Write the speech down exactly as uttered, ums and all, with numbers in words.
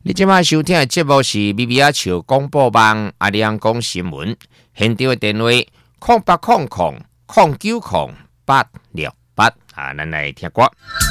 你即摆收听的节目是咪咪仔笑广播网阿亮讲新闻，现场的电话空八空空空九空八六八啊，咱来听歌。